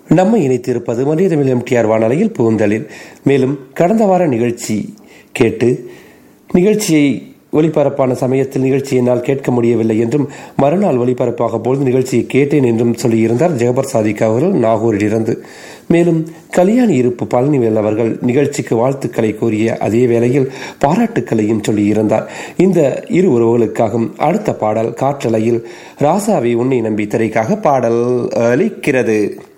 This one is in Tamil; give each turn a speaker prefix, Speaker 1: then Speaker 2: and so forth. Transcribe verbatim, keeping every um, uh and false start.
Speaker 1: நம்மை இணைத்திருப்பது மத்திய தமிழ் எம்டிஆர் வானொலியில் பூந்தலில். மேலும் கடந்த வார நிகழ்ச்சி கேட்டு நிகழ்ச்சியை ஒளிபரப்பான சமயத்தில் நிகழ்ச்சி என்னால் கேட்க முடியவில்லை என்றும் மறுநாள் ஒளிபரப்பாக பொழுது நிகழ்ச்சியை கேட்டேன் என்றும் சொல்லியிருந்தார் ஜெகபர் சாதிக் அவர்கள் நாகூரிலிருந்து. மேலும் கல்யாணி இருப்பு பழனிவேல் அவர்கள் நிகழ்ச்சிக்கு வாழ்த்துக்களை கூறிய அதே வேளையில் பாராட்டுக்களையும் சொல்லியிருந்தார். இந்த இரு உறவுகளுக்காகவும் அடுத்த பாடல் காற்றலையில் ராசாவை உன்னை நம்பி திரைக்காக பாடல் அளிக்கிறது.